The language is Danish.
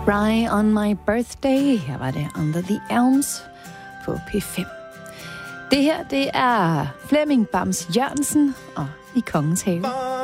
Cry on my birthday. Her var det Under the Elms på P5. Det her, det er Flemming Bams Jørgensen og I Kongens Have.